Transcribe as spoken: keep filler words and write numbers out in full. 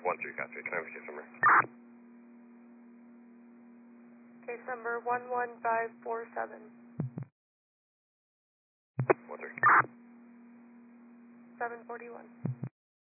One three, copy. Can I have a case number? Case number one one five four seven. One three. seven forty-one.